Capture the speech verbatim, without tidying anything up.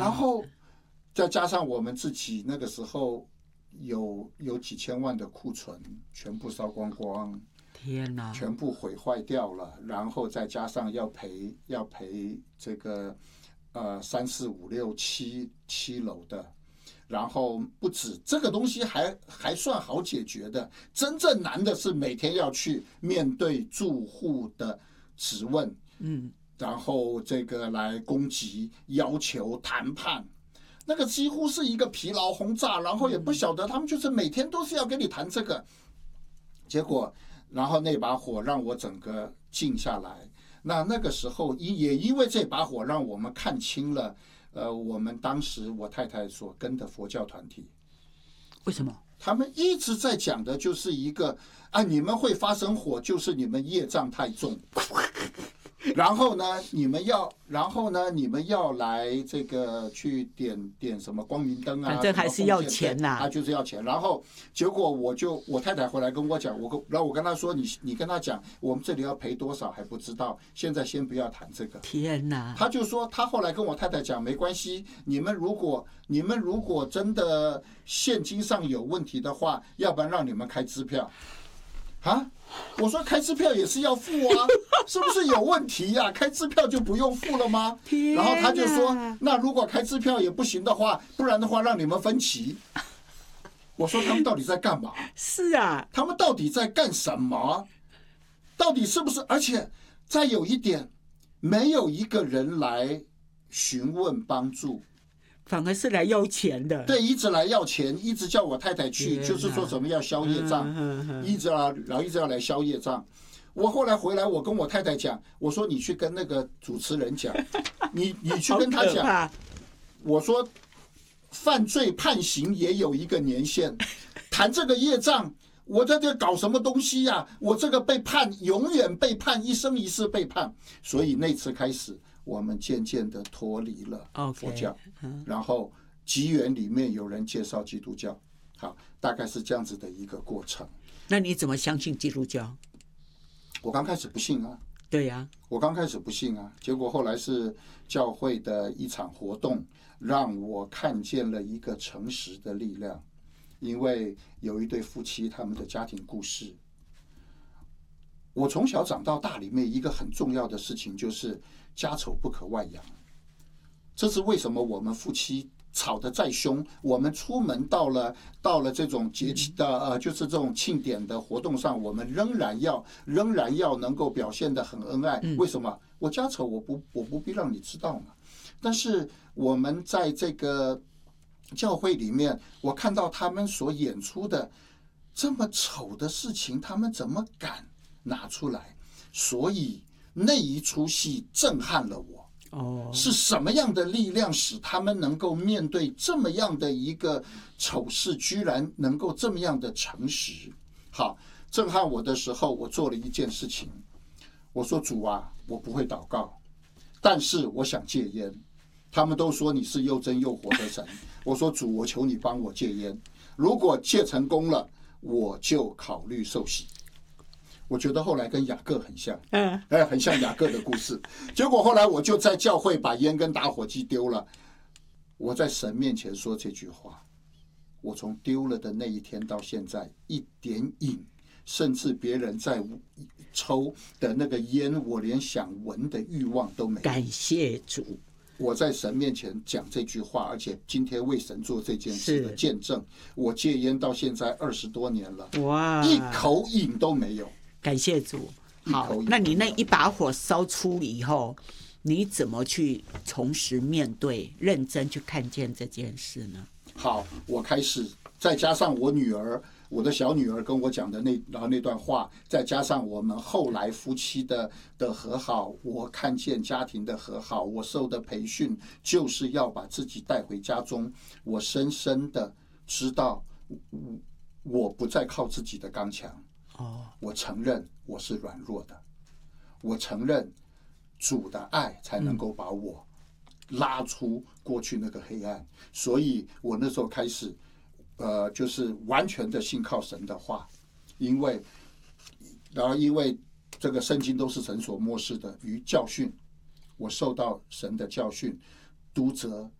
然后再加上我们自己那个时候有有几千万的库存，全部烧光光， 天哪， 全部毁坏掉了，然后再加上要赔要赔这个呃三四五六七七楼的。然后不止这个东西还还算好解决的，真正难的是每天要去面对住户的质问， 嗯， 然后这个来攻击、要求、谈判，那个几乎是一个疲劳轰炸，然后也不晓得他们就是每天都是要跟你谈这个，结果然后那把火让我整个静下来。那那个时候也因为这把火让我们看清了。呃，我们当时我太太所跟的佛教团体， 为什么？ 他们一直在讲的就是一个啊，你们会发生火，就是你们业障太重。然后呢，你们要，然后呢，你们要来这个去点点什么光明灯啊， 反正还是要钱呐、 啊，就是要钱。然后结果我就我太太回来跟我讲，我跟然后我跟她说，你你跟她讲，我们这里要赔多少还不知道，现在先不要谈这个。 天哪！ 他就说，他后来跟我太太讲，没关系，你们如果你们如果真的现金上有问题的话，要不然让你们开支票。啊，我说开支票也是要付啊，是不是有问题呀、啊？开支票就不用付了吗？然后他就说，那如果开支票也不行的话，不然的话让你们分期。我说他们到底在干嘛？ 是啊， 他们到底在干什么？到底是不是？而且再有一点，没有一个人来询问帮助。 反而是来要钱的， 对，一直来要钱，一直叫我太太去，就是说什么要消业障，一直要，然后一直要来消业障。我后来回来，我跟我太太讲，我说你去跟那个主持人讲，你你去跟他讲，我说犯罪判刑也有一个年限，谈这个业障，我在这搞什么东西呀、啊？我这个被判，永远被判，一生一世被判。所以那次开始。我们渐渐的脱离了佛教， okay, 然后机缘里面有人介绍基督教，好，大概是这样子的一个过程。 那你怎么相信基督教？ 我刚开始不信啊， 对呀、啊， 我刚开始不信啊，结果后来是教会的一场活动，让我看见了一个诚实的力量。因为有一对夫妻，他们的家庭故事。我从小长到大里面一个很重要的事情就是家丑不可外扬，这是为什么我们夫妻吵得再凶，我们出门到了到了这种节气的呃，就是这种庆典的活动上，我们仍然要仍然要能够表现得很恩爱。为什么？我家丑，我不我不必让你知道嘛。但是我们在这个教会里面，我看到他们所演出的这么丑的事情，他们怎么敢拿出来？所以那一出戏震撼了我。 哦， 是什么样的力量使他们能够面对这么样的一个丑事，居然能够这么样的诚实？好，震撼我的时候，我做了一件事情。我说主啊，我不会祷告，但是我想戒烟。他们都说你是又真又活的神。我说主，我求你帮我戒烟。如果戒成功了，我就考虑受洗。我觉得后来跟雅各很像， 嗯， 哎，很像雅各的故事。结果后来我就在教会把烟跟打火机丢了。我在神面前说这句话，我从丢了的那一天到现在，一点瘾，甚至别人在抽的那个烟，我连想闻的欲望都没有。 感谢主。 我在神面前讲这句话，而且今天为神做这件事的见证。我戒烟到现在二十多年了， 哇， 一口瘾都没有。 感谢主。好，那你那一把火烧出了以后，你怎么去重拾面对，认真去看见这件事呢？ 好，我开始再加上我女儿，我的小女儿跟我讲的那然后那段话，再加上我们后来夫妻的的和好，我看见家庭的和好，我受的培训就是要把自己带回家中。我深深的知道，我不再靠自己的刚强。 哦， 我承认我是软弱的，我承认主的爱才能够把我拉出过去那个黑暗。所以我那时候开始呃，就是完全的信靠神的话，因为然后因为这个圣经都是神所默示的，与教训，我受到神的教训，督责